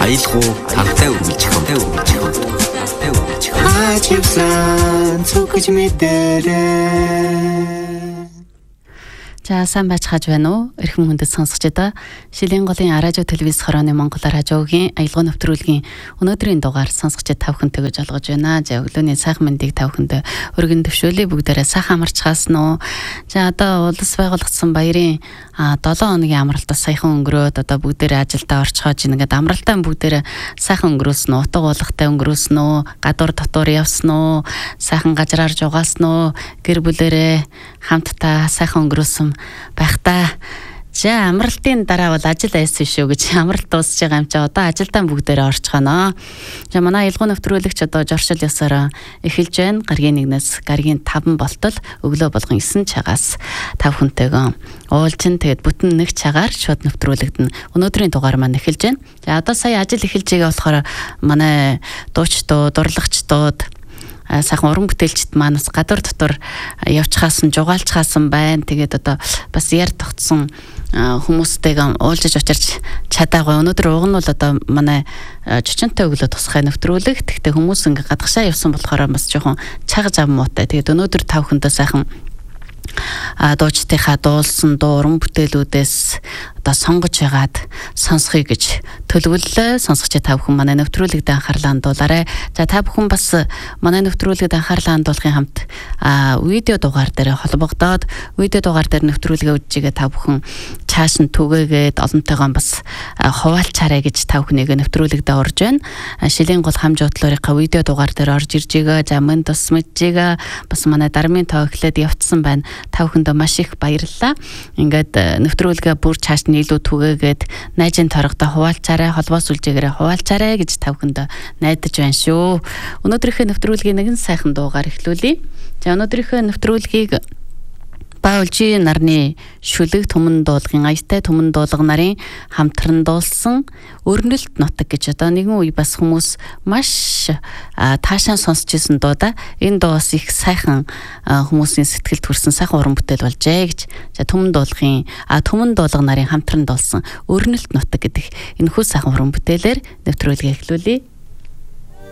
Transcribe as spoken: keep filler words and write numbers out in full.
аялгау хамтаа үргэлжлэх хамтаа үргэлжлэх хамтаа үргэлжлэх. Хачивсан цогж мэдэрээ. За сайн байцгааж байна уу? Эрхэм хүндэт сонсогчдоо Шилийн голын радио телевиз хорооны Монгол радиогийн аялгаа нэвтрүүлгийн өнөөдрийн дугаар сонсогчд тав хүнтэй гэж олгож байна. За өглөөний сайхан мэндийг тав хүндээ өргөн төвшүүлээ. Бүгдээрээ сайхан амарч хаасан уу? За одоо улс байгуулагдсан баярын долоон хоногийн амралтаас саяхан өнгөрөөд одоо бүгдээрээ ажилдаа орчхоож ингээд амралтаа бүгдээрээ сайхан өнгөрөөсөн үү? Утга уулгатай өнгөрөөсөн үү? Гадуур дотор явсан уу? Сайхан гажраар жугаасан уу? Гэр бүлэрээ хамтдаа сайхан өнгөрөөсөн байх та. За амралтын дараа бол ажил айсан шүү гэж амралт дуусж байгаа юм чи одоо ажилдаа бүгдээрээ орчихно. За манай аялгаа нэвтрүүлэгч одоо жоршил ёсоор эхэлж байна. Гаргийн нэгнээс гаргийн таван болтол өглөө болгон есөн цагаас тав хүнтэйгөө уулчин тэгээд бүтэн нэг цагаар шууд нэвтрүүлэгдэн өнөөдрийн дугаар маань эхэлж байна. За одоо сая ажил эхэлж байгаа болохоор манай дуучдууд, урлагчдууд сайхан уран бүтээлчд маань бас гадуур дотор явчихаасан, жугаалчхаасан байна. Тэгээд одоо бас яар тогтсон хүмүүстэйгээ уулзаж очирч чадаагүй. Өнөөдөр уг нь бол одоо манай чичэнтэй өглөө тусгай нэвтрүүлэг. Тэгтээ хүмүүс ингээ гадагшаа явсан болохоор бас жоохон чаг зам муутай. Тэгээд өнөөдөр тав хүндээ сайхан дуучдынхаа дуулсан дуу уран бүтээлүүдээс одоо сонгож ягаад сонсхийг гэж төлөвлөлөө. Сонсогч та бүхэн манай нэвтрүүлэгт анхаарлаа хандуулаарай. За та бүхэн бас манай нэвтрүүлэгт анхаарлаа хандуулахын хамт видео дугаар дээр холбогдоод видео дугаар дээр нэвтрүүлгээ үзчихээ та бүхэн чааш нь түгээгээд олонтойгоо бас хуваалцаарай гэж та бүхнийг нэвтрүүлэгтээ орж байна. Шилийн гол хам жуудлаарынхаа видео дугаар дээр орж ирж байгаа. За мөн тус мэджээгээ бас манай дармын тоо эхлээд явцсан байна. Та бүхэндээ маш их баярлалаа. Ингээд нэвтрүүлгээ бүр чааш нь илүү түгээгээд найжийн торгодоо хуваалцаарай, холбоос үлжээгээрээ хуваалцаарай гэж та бүхэндээ найдаж байна шүү. Өнөөдрийнхөө нэвтрүүлгийн нэгэн сайхан дуугаар эхлүүлье. За өнөөдрийнхөө нэвтрүүлгийг Баулжи нарны шүлэг түмэн дуулгын аятай түмэн дуулга нарын хамтран дуулсан өрнөлт нутаг гэж одоо нэгэн үе бас хүмүүс маш таашаан сонсч ирсэн дуу да. Энэ дуу бас их сайхан хүмүүсийн сэтгэлд хүрсэн сайхан уран бүтээл болжээ гэж. За түмэн дуулгын түмэн дуулга нарын хамтран дуулсан өрнөлт нутаг гэдэг энэхүү сайхан уран бүтээлээр нэвтрүүлгээ эхлүүлье.